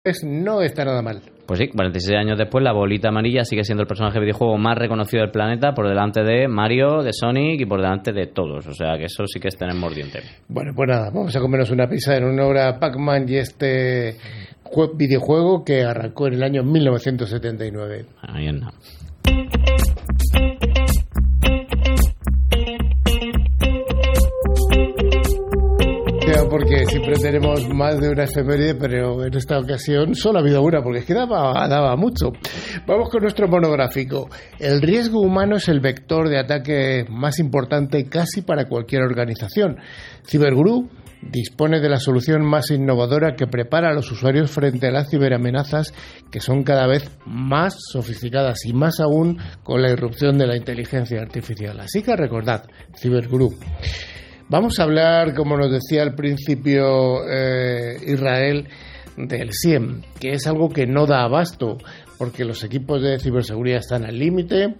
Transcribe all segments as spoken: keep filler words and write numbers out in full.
No está nada mal. Pues sí, cuarenta y seis años después, la bolita amarilla sigue siendo el personaje de videojuego más reconocido del planeta, por delante de Mario, de Sonic y por delante de todos. O sea que eso sí que es tener mordiente. Bueno, pues nada, vamos a comernos una pizza en honor a Pac-Man y este videojuego que arrancó en el año mil novecientos setenta y nueve. Ahí en nada. Porque siempre tenemos más de una efeméride, pero en esta ocasión solo ha habido una, porque es que daba, daba mucho. Vamos con nuestro monográfico. El riesgo humano es el vector de ataque más importante casi para cualquier organización. Cyberguru dispone de la solución más innovadora que prepara a los usuarios frente a las ciberamenazas, que son cada vez más sofisticadas y más aún con la irrupción de la inteligencia artificial. Así que recordad, Cyberguru. Vamos a hablar, como nos decía al principio eh, Israel, del S I E M, que es algo que no da abasto, porque los equipos de ciberseguridad están al límite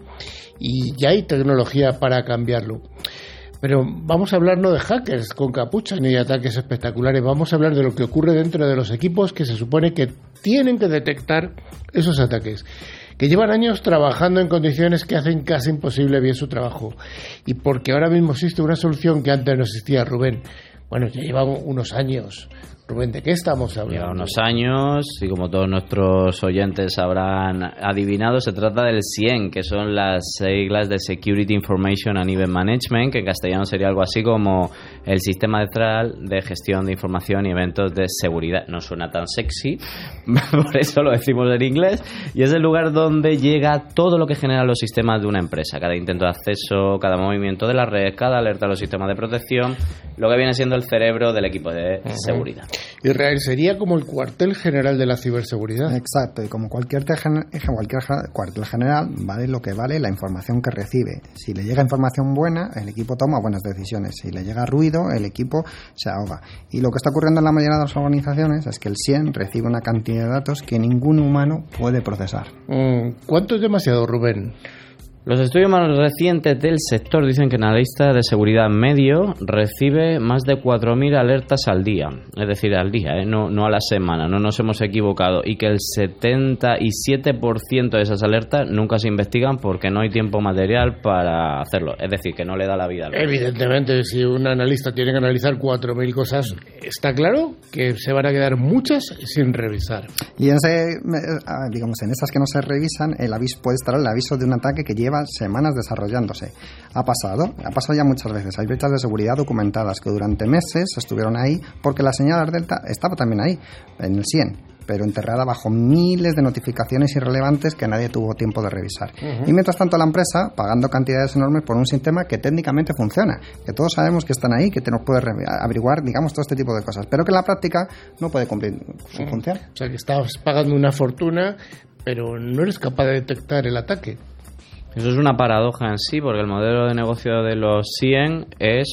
y ya hay tecnología para cambiarlo. Pero vamos a hablar no de hackers con capucha ni de ataques espectaculares, vamos a hablar de lo que ocurre dentro de los equipos que se supone que tienen que detectar esos ataques, que llevan años trabajando en condiciones que hacen casi imposible bien su trabajo. Y porque ahora mismo existe una solución que antes no existía, Rubén. Bueno, ya lleva unos años. Rubén, ¿de qué estamos hablando? Lleva unos años y como todos nuestros oyentes habrán adivinado, se trata del S I E M, que son las siglas de Security Information and Event Management, que en castellano sería algo así como el sistema central de gestión de información y eventos de seguridad. No suena tan sexy, por eso lo decimos en inglés, y es el lugar donde llega todo lo que generan los sistemas de una empresa, cada intento de acceso, cada movimiento de la red, cada alerta a los sistemas de protección, lo que viene siendo el cerebro del equipo de uh-huh. seguridad. Israel, sería como el cuartel general de la ciberseguridad. Exacto, y como cualquier, tejen, cualquier cuartel general, vale lo que vale la información que recibe. Si le llega información buena, el equipo toma buenas decisiones. Si le llega ruido, el equipo se ahoga. Y lo que está ocurriendo en la mayoría de las organizaciones es que el S I E M recibe una cantidad de datos que ningún humano puede procesar. ¿Cuánto es demasiado, Rubén? Los estudios más recientes del sector dicen que el analista de seguridad medio recibe más de cuatro mil alertas al día, es decir, al día, ¿eh? no, no a la semana, no nos hemos equivocado, y que el setenta y siete por ciento de esas alertas nunca se investigan porque no hay tiempo material para hacerlo, es decir, que no le da la vida al resto. Evidentemente, si un analista tiene que analizar cuatro mil cosas, está claro que se van a quedar muchas sin revisar. Y en ese, digamos, en esas que no se revisan, el aviso puede estar el aviso de un ataque que lleva semanas desarrollándose. Ha pasado, ha pasado ya muchas veces. Hay brechas de seguridad documentadas que durante meses estuvieron ahí porque la señal Delta estaba también ahí, en el S I E M, pero enterrada bajo miles de notificaciones irrelevantes que nadie tuvo tiempo de revisar. Uh-huh. Y mientras tanto la empresa pagando cantidades enormes por un sistema que técnicamente funciona, que todos sabemos que están ahí, que te nos puede averiguar, digamos, todo este tipo de cosas, pero que en la práctica no puede cumplir su uh-huh. función. O sea, que estás pagando una fortuna, pero no eres capaz de detectar el ataque. Eso es una paradoja en sí, porque el modelo de negocio de los S I E M es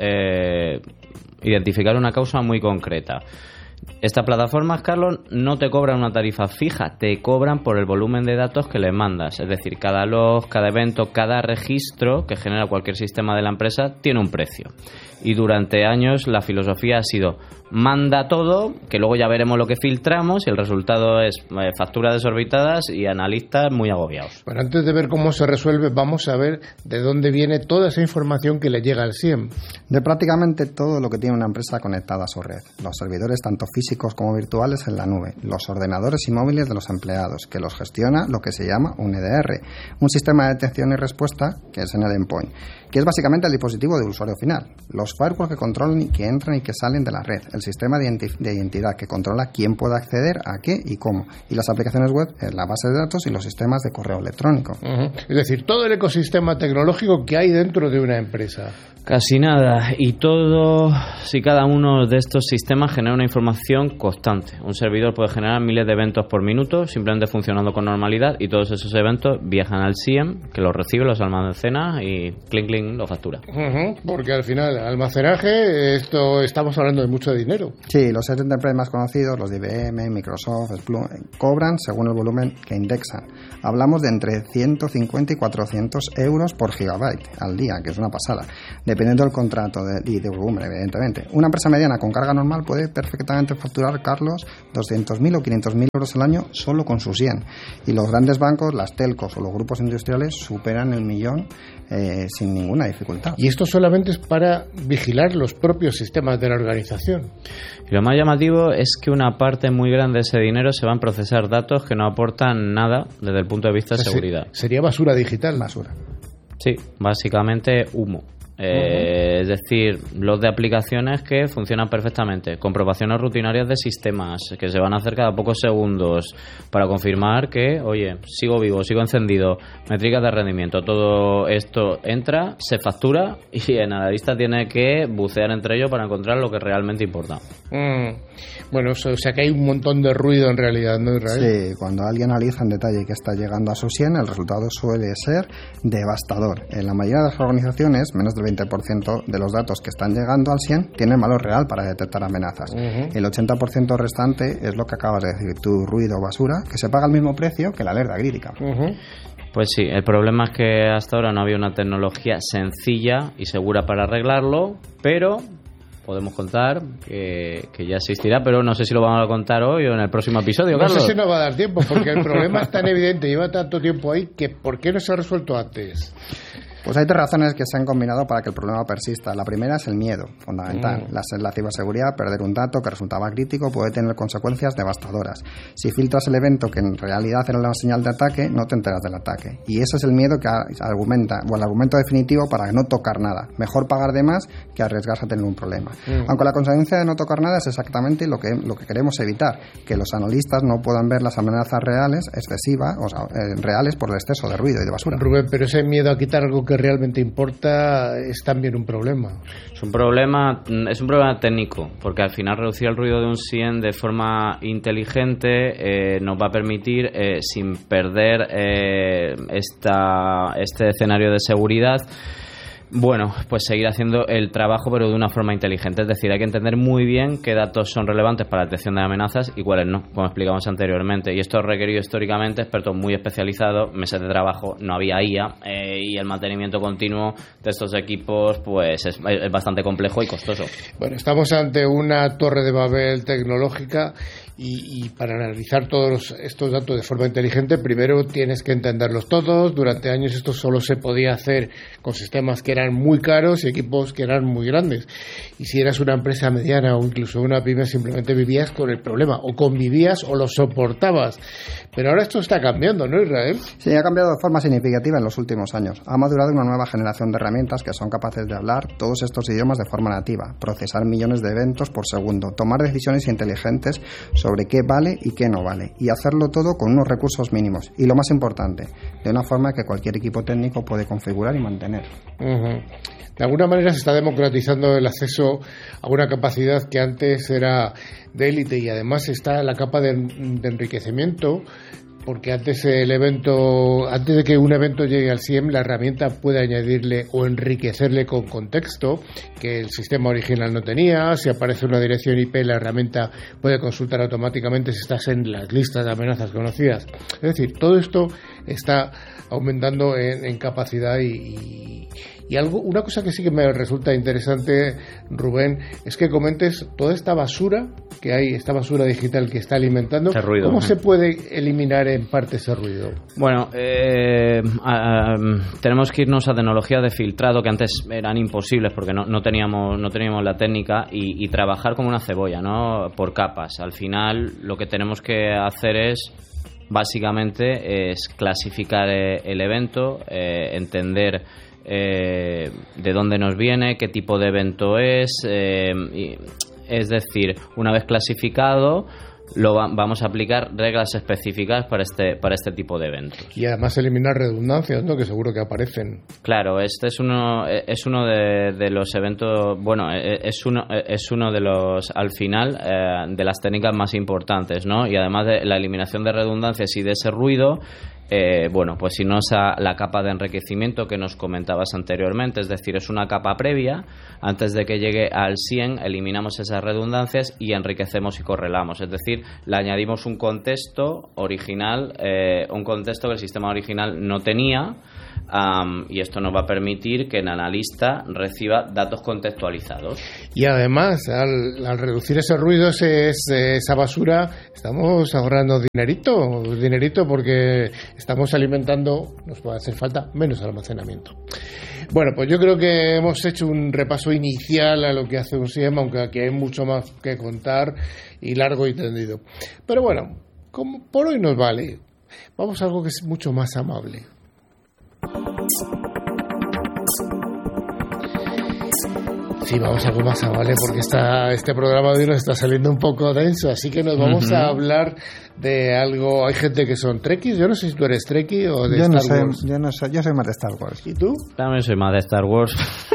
eh, identificar una causa muy concreta. Estas plataformas, Carlos, no te cobran una tarifa fija, te cobran por el volumen de datos que les mandas. Es decir, cada log, cada evento, cada registro que genera cualquier sistema de la empresa tiene un precio. Y durante años la filosofía ha sido manda todo, que luego ya veremos lo que filtramos, y el resultado es eh, facturas desorbitadas y analistas muy agobiados. Bueno, antes de ver cómo se resuelve, vamos a ver de dónde viene toda esa información que le llega al S I E M. De prácticamente todo lo que tiene una empresa conectada a su red. Los servidores, tanto físicos como virtuales, en la nube. Los ordenadores y móviles de los empleados, que los gestiona lo que se llama un E D R, un sistema de detección y respuesta, que es en el endpoint, que es básicamente el dispositivo de usuario final. Los firewalls que controlan y que entran y que salen de la red. El sistema de identidad que controla quién puede acceder a qué y cómo. Y las aplicaciones web, la base de datos y los sistemas de correo electrónico. Uh-huh. Es decir, todo el ecosistema tecnológico que hay dentro de una empresa. Casi nada. Y todo, si cada uno de estos sistemas genera una información constante. Un servidor puede generar miles de eventos por minuto, simplemente funcionando con normalidad, y todos esos eventos viajan al S I E M, que los recibe, los almacena y clink clink lo factura. Uh-huh. Porque al final, almacenaje, esto estamos hablando de mucho dinero. Sí, los enterprise más conocidos, los de I B M, Microsoft, Splunk, cobran según el volumen que indexan. Hablamos de entre ciento cincuenta y cuatrocientos euros por gigabyte al día, que es una pasada. De dependiendo del contrato de, y de volumen, evidentemente. Una empresa mediana con carga normal puede perfectamente facturar, Carlos, doscientos mil o quinientos mil euros al año solo con su S I E N. Y los grandes bancos, las telcos o los grupos industriales superan el millón eh, sin ninguna dificultad. Y esto solamente es para vigilar los propios sistemas de la organización. Y lo más llamativo es que una parte muy grande de ese dinero se va a procesar datos que no aportan nada desde el punto de vista de seguridad. Sería basura digital. Basura. Sí, básicamente humo. Eh, uh-huh. Es decir, los de aplicaciones que funcionan perfectamente, comprobaciones rutinarias de sistemas que se van a hacer cada pocos segundos para confirmar que, oye, sigo vivo, sigo encendido, métricas de rendimiento, todo esto entra, se factura y el analista tiene que bucear entre ellos para encontrar lo que realmente importa. Mm. Bueno, o sea que hay un montón de ruido en realidad, ¿no, Israel? Sí, cuando alguien analiza en detalle qué está llegando a su S I E N, el resultado suele ser devastador. En la mayoría de las organizaciones, menos del veinte por ciento de los datos que están llegando al S I E N tienen valor real para detectar amenazas. Uh-huh. El ochenta por ciento restante es lo que acabas de decir tú, ruido o basura, que se paga al mismo precio que la alerta crítica. Uh-huh. Pues sí, el problema es que hasta ahora no había una tecnología sencilla y segura para arreglarlo, pero podemos contar que, que ya existirá, pero no sé si lo vamos a contar hoy o en el próximo episodio, Carlos. No sé si nos va a dar tiempo, porque el problema es tan evidente, lleva tanto tiempo ahí, que ¿por qué no se ha resuelto antes? Pues hay tres razones que se han combinado para que el problema persista. La primera es el miedo, fundamental. Mm. La, la ciberseguridad, perder un dato que resultaba crítico, puede tener consecuencias devastadoras. Si filtras el evento que en realidad era la señal de ataque, no te enteras del ataque. Y ese es el miedo que argumenta, o el argumento definitivo para no tocar nada. Mejor pagar de más que arriesgarse a tener un problema. Mm. Aunque la consecuencia de no tocar nada es exactamente lo que, lo que queremos evitar, que los analistas no puedan ver las amenazas reales, excesivas, o sea, eh, reales por el exceso de ruido y de basura. Rubén, pero ese miedo a quitar algo que realmente importa es también un problema. Es un problema, es un problema técnico, porque al final reducir el ruido de un S I E N de forma inteligente eh, nos va a permitir, eh, sin perder eh, esta, este escenario de seguridad, bueno, pues seguir haciendo el trabajo, pero de una forma inteligente. Es decir, hay que entender muy bien qué datos son relevantes para la detección de amenazas y cuáles no, como explicamos anteriormente. Y esto ha requerido históricamente expertos muy especializados, meses de trabajo, no había I A, eh, y el mantenimiento continuo de estos equipos pues es, es bastante complejo y costoso. Bueno, estamos ante una torre de Babel tecnológica. Y, y para analizar todos estos datos de forma inteligente, primero tienes que entenderlos todos. Durante años esto solo se podía hacer con sistemas que eran muy caros y equipos que eran muy grandes. Y si eras una empresa mediana o incluso una pyme, simplemente vivías con el problema, o convivías o lo soportabas. Pero ahora esto está cambiando, ¿no, Israel? Sí, ha cambiado de forma significativa en los últimos años. Ha madurado una nueva generación de herramientas que son capaces de hablar todos estos idiomas de forma nativa, procesar millones de eventos por segundo, tomar decisiones inteligentes sobre qué vale y qué no vale, y hacerlo todo con unos recursos mínimos. Y lo más importante, de una forma que cualquier equipo técnico puede configurar y mantener. Uh-huh. De alguna manera se está democratizando el acceso a una capacidad que antes era de élite, y además está la capa de, de enriquecimiento, porque antes el evento, antes de que un evento llegue al S I E M, la herramienta puede añadirle o enriquecerle con contexto que el sistema original no tenía. Si aparece una dirección I P, la herramienta puede consultar automáticamente si estás en las listas de amenazas conocidas. Es decir, todo esto está aumentando en, en capacidad y, y, y algo, una cosa que sí que me resulta interesante, Rubén, es que comentes toda esta basura que hay, esta basura digital que está alimentando. Ese ruido. ¿Cómo se puede eliminar en parte ese ruido? Bueno, eh, a, a, tenemos que irnos a tecnologías de filtrado que antes eran imposibles porque no, no teníamos no teníamos la técnica, y, y trabajar como una cebolla, ¿no? Por capas. Al final lo que tenemos que hacer es básicamente es clasificar el evento, eh, entender eh, de dónde nos viene, qué tipo de evento es, eh, y, es decir, una vez clasificado, lo va, vamos a aplicar reglas específicas para este para este tipo de eventos. Y además eliminar redundancias, ¿no? Que seguro que aparecen. Claro, este es uno es uno de, de los eventos, bueno, es uno es uno de los, al final, eh, de las técnicas más importantes, ¿no? Y además de la eliminación de redundancias y de ese ruido, Eh, bueno, pues si no es a la capa de enriquecimiento que nos comentabas anteriormente, es decir, es una capa previa, antes de que llegue al S I E N, eliminamos esas redundancias y enriquecemos y correlamos, es decir, le añadimos un contexto original, eh, un contexto que el sistema original no tenía, Um, y esto nos va a permitir que el analista reciba datos contextualizados. Y además, al, al reducir ese ruido, ese, ese, esa basura, estamos ahorrando dinerito, dinerito porque estamos alimentando, nos va a hacer falta menos almacenamiento. Bueno, pues yo creo que hemos hecho un repaso inicial a lo que hace un S I E M, aunque aquí hay mucho más que contar y largo y tendido. Pero bueno, como por hoy nos vale. Vamos a algo que es mucho más amable. Sí, vamos a algo más amable porque está, este programa de hoy nos está saliendo un poco denso, así que nos vamos uh-huh. a hablar de algo. Hay gente que son trekkies, yo no sé si tú eres trekkie o de yo Star no sé, Wars. Yo no soy, yo soy más de Star Wars. ¿Y tú? También soy más de Star Wars.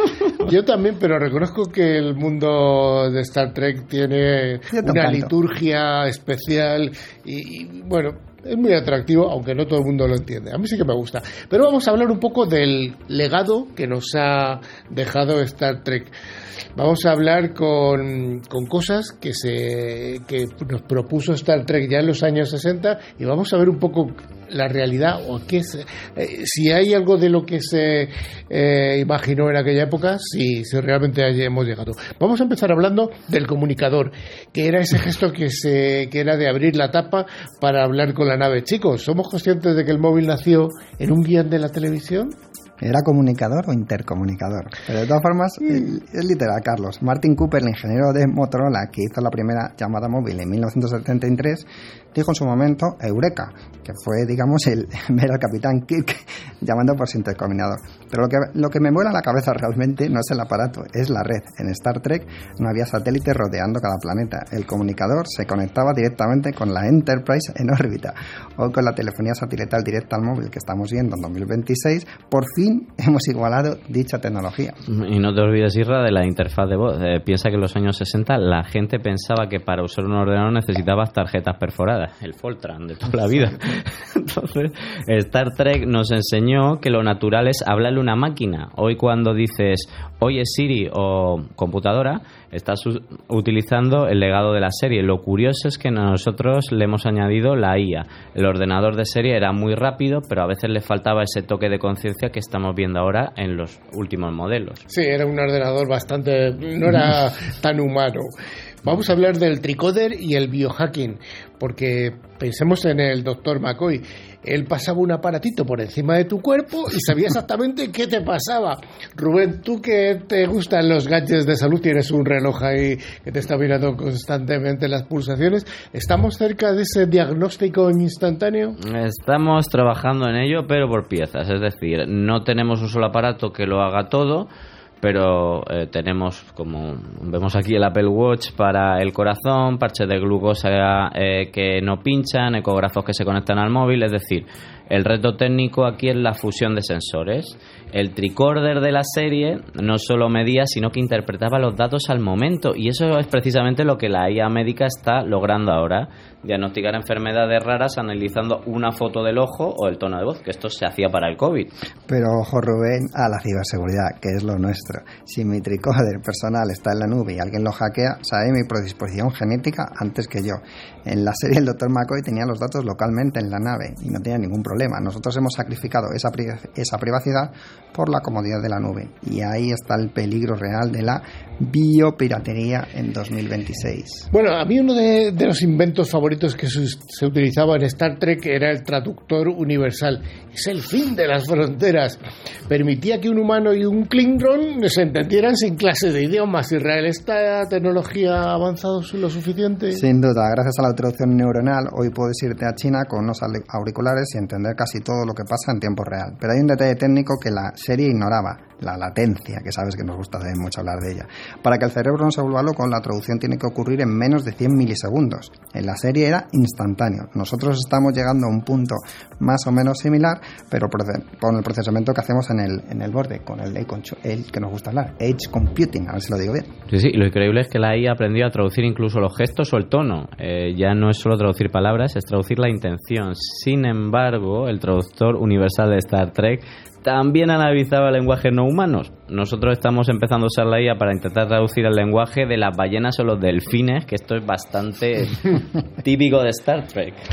Yo también, pero reconozco que el mundo de Star Trek tiene una tanto. liturgia especial y, y bueno, es muy atractivo, aunque no todo el mundo lo entiende. A mí sí que me gusta. Pero vamos a hablar un poco del legado que nos ha dejado Star Trek. Vamos a hablar con, con cosas que se que nos propuso Star Trek ya en los años sesenta y vamos a ver un poco la realidad o qué se, eh, si hay algo de lo que se eh, imaginó en aquella época, si, si realmente hemos llegado. Vamos a empezar hablando del comunicador, que era ese gesto que se que era de abrir la tapa para hablar con la nave. Chicos, ¿somos conscientes de que el móvil nació en un guión de la televisión? ¿Era comunicador o intercomunicador? Pero de todas formas, mm. es literal, Carlos. Martin Cooper, el ingeniero de Motorola, que hizo la primera llamada móvil en mil novecientos setenta y tres, dijo en su momento Eureka, que fue, digamos, el ver al capitán Kirk llamando por su intercomunicador. Pero lo que, lo que me vuela la cabeza realmente no es el aparato, es la red. En Star Trek no había satélites rodeando cada planeta. El comunicador se conectaba directamente con la Enterprise en órbita, o con la telefonía satelital directa al móvil que estamos viendo en dos mil veintiséis. Por fin hemos igualado dicha tecnología. Y no te olvides, Isra, de la interfaz de voz. Eh, piensa que en los años sesenta la gente pensaba que para usar un ordenador necesitabas tarjetas perforadas, el Fortran de toda la vida. Entonces, Star Trek nos enseñó que lo natural es hablarle a una máquina. Hoy cuando dices, oye Siri o computadora, estás u- utilizando el legado de la serie. Lo curioso es que nosotros le hemos añadido la I A. El ordenador de serie era muy rápido, pero a veces le faltaba ese toque de conciencia que estamos viendo ahora en los últimos modelos. Sí, era un ordenador bastante... no era tan humano. Vamos a hablar del tricoder y el biohacking, porque pensemos en el doctor McCoy. Él pasaba un aparatito por encima de tu cuerpo y sabía exactamente qué te pasaba. Rubén, tú que te gustan los gadgets de salud, tienes un reloj ahí que te está mirando constantemente las pulsaciones. ¿Estamos cerca de ese diagnóstico instantáneo? Estamos trabajando en ello, pero por piezas. Es decir, no tenemos un solo aparato que lo haga todo, pero eh, tenemos, como vemos aquí, el Apple Watch para el corazón, parches de glucosa eh, que no pinchan, ecógrafos que se conectan al móvil. Es decir, el reto técnico aquí es la fusión de sensores. El tricorder de la serie no solo medía, sino que interpretaba los datos al momento, y eso es precisamente lo que la I A médica está logrando ahora: diagnosticar enfermedades raras analizando una foto del ojo o el tono de voz, que esto se hacía para el COVID. Pero ojo, Rubén, a la ciberseguridad, que es lo nuestro. Si mi tricorder personal está en la nube y alguien lo hackea, sabe mi predisposición genética antes que yo. En la serie el doctor McCoy tenía los datos localmente en la nave y no tenía ningún problema. Nosotros hemos sacrificado esa, pri- esa privacidad por la comodidad de la nube, y ahí está el peligro real de la biopiratería en dos mil veintiséis. Bueno, a mí uno de, de los inventos favoritos que se, se utilizaba en Star Trek era el traductor universal. Es el fin de las fronteras. Permitía que un humano y un Klingon se entendieran sin clases de idiomas. ¿Israel esta tecnología ha avanzado lo suficiente? Sin duda, gracias a la traducción neuronal, hoy puedes irte a China con unos auriculares y entender casi todo lo que pasa en tiempo real. Pero hay un detalle técnico que la serie ignoraba: la latencia, que sabes que nos gusta mucho hablar de ella. Para que el cerebro no se vuelva loco, la traducción tiene que ocurrir en menos de cien milisegundos. En la serie era instantáneo. Nosotros estamos llegando a un punto más o menos similar, pero con el procesamiento que hacemos en el, en el borde, con el, el que nos gusta hablar, Edge Computing, a ver si lo digo bien. Sí, sí, lo increíble es que la I A aprendió a traducir incluso los gestos o el tono. Eh, ya no es solo traducir palabras, es traducir la intención. Sin embargo, el traductor universal de Star Trek también analizaba lenguajes no humanos. Nosotros estamos empezando a usar la I A para intentar traducir el lenguaje de las ballenas o los delfines, que esto es bastante típico de Star Trek.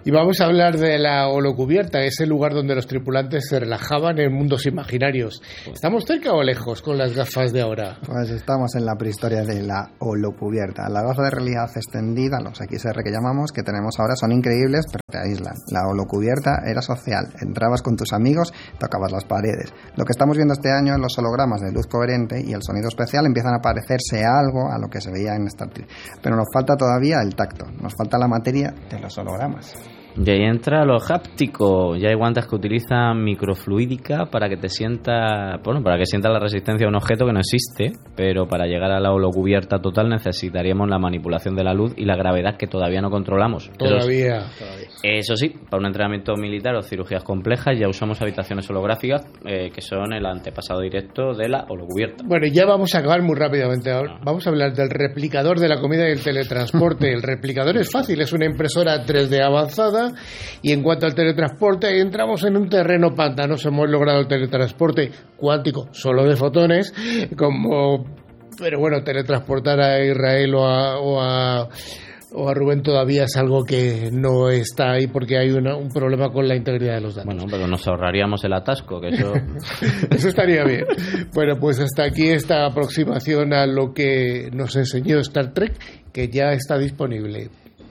Y vamos a hablar de la holocubierta, ese lugar donde los tripulantes se relajaban en mundos imaginarios. ¿Estamos cerca o lejos con las gafas de ahora? Pues estamos en la prehistoria de la holocubierta. Las gafas de realidad extendida, los X R que llamamos, que tenemos ahora son increíbles, pero te aíslan. La holocubierta era social. Entrabas con tus amigos, tocabas las paredes. Lo que estamos viendo este año en los hologramas de luz coherente y el sonido especial empiezan a parecerse algo a lo que se veía en Star Trek. Pero nos falta todavía el tacto, nos falta la materia de los hologramas. Y ahí entra lo háptico. Ya hay guantes que utilizan microfluídica para que te sienta, bueno, para que sienta la resistencia a un objeto que no existe, pero para llegar a la holocubierta total necesitaríamos la manipulación de la luz y la gravedad que todavía no controlamos. Todavía. Eso, todavía. Eso sí, para un entrenamiento militar o cirugías complejas ya usamos habitaciones holográficas eh, que son el antepasado directo de la holocubierta. Bueno, ya vamos a acabar muy rápidamente. Vamos a hablar del replicador de la comida y el teletransporte. El replicador es fácil, es una impresora tres D avanzada. Y en cuanto al teletransporte, ahí entramos en un terreno pantanoso. Hemos logrado el teletransporte cuántico, solo de fotones, como, pero bueno, teletransportar a Israel o a, o a, o a Rubén todavía es algo que no está ahí porque hay una, un problema con la integridad de los datos. Bueno, pero nos ahorraríamos el atasco, que eso... Eso estaría bien. Bueno, pues hasta aquí esta aproximación a lo que nos enseñó Star Trek, que ya está disponible.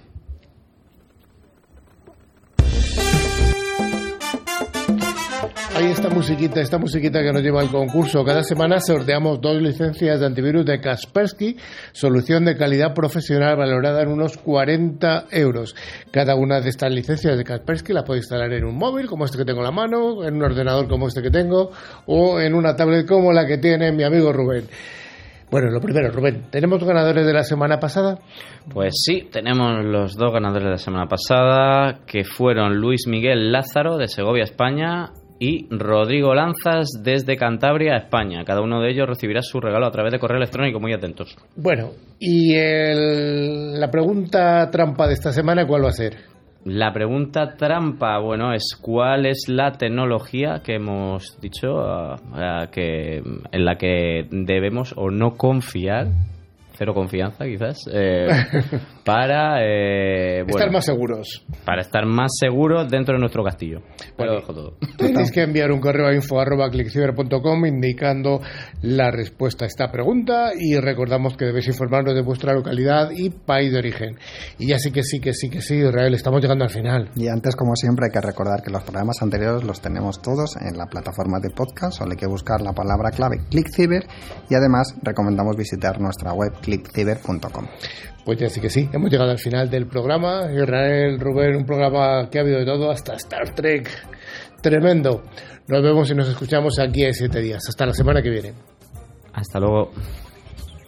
Ahí esta musiquita, esta musiquita que nos lleva al concurso. Cada semana sorteamos dos licencias de antivirus de Kaspersky, solución de calidad profesional valorada en unos cuarenta euros. Cada una de estas licencias de Kaspersky la puede instalar en un móvil como este que tengo en la mano, en un ordenador como este que tengo o en una tablet como la que tiene mi amigo Rubén. Bueno, lo primero, Rubén, ¿tenemos ganadores de la semana pasada? Pues sí, tenemos los dos ganadores de la semana pasada, que fueron Luis Miguel Lázaro, de Segovia, España, y Rodrigo Lanzas, desde Cantabria, España. Cada uno de ellos recibirá su regalo a través de correo electrónico, muy atentos. Bueno, y el, la pregunta trampa de esta semana, ¿cuál va a ser? La pregunta trampa, bueno, es ¿cuál es la tecnología que hemos dicho uh, uh, que en la que debemos o no confiar? Cero confianza, quizás, eh, para eh, bueno, estar más seguros. Para estar más seguros dentro de nuestro castillo. Bueno, lo dejo todo. Tenéis que enviar un correo a info arroba clickciber punto com indicando la respuesta a esta pregunta y recordamos que debéis informarnos de vuestra localidad y país de origen. Y ya sí que sí, que sí, que sí, Israel, estamos llegando al final. Y antes, como siempre, hay que recordar que los programas anteriores los tenemos todos en la plataforma de podcast, solo hay que buscar la palabra clave ClickCiber y además recomendamos visitar nuestra web click ciber punto com. Pues ya sí que sí, hemos llegado al final del programa. Israel, Rubén, un programa que ha habido de todo, hasta Star Trek. Tremendo. Nos vemos y nos escuchamos aquí en siete días. Hasta la semana que viene. Hasta luego.